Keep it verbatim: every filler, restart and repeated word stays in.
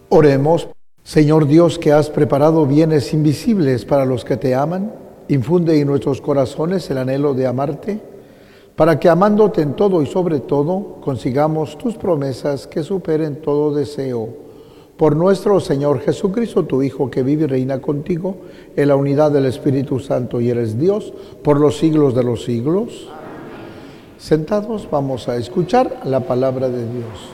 Oremos. Señor Dios, que has preparado bienes invisibles para los que te aman, infunde en nuestros corazones el anhelo de amarte, para que amándote en todo y sobre todo, consigamos tus promesas que superen todo deseo. Por nuestro Señor Jesucristo, tu Hijo, que vive y reina contigo, en la unidad del Espíritu Santo y eres Dios, por los siglos de los siglos. Amén. Sentados, vamos a escuchar la palabra de Dios.